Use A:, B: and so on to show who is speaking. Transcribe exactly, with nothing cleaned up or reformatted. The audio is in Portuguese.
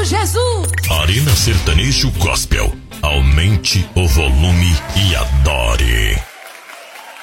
A: Jesus!
B: Arena Sertanejo Gospel. Aumente o volume e adore.